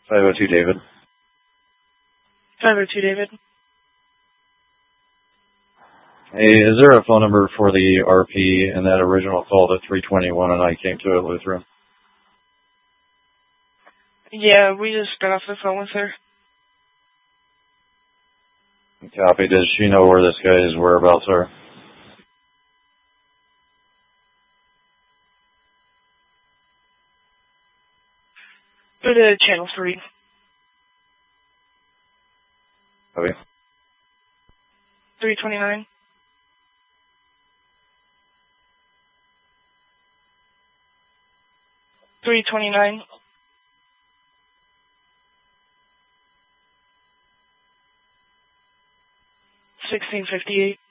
502 David. 502 David. Hey, is there a phone number for the RP in that original call to 321 and I came to at Lutheran? Yeah, we just got off the phone with her. Copy. Does she know where this guy's whereabouts are? Go to channel 3. Copy. 329. 329. 1658.